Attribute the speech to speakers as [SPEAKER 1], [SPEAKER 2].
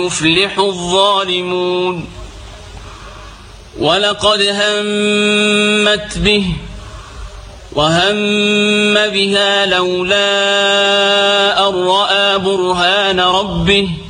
[SPEAKER 1] يفلح الظالمون ولقد همت به وهم بها لولا أن رأى برهان ربه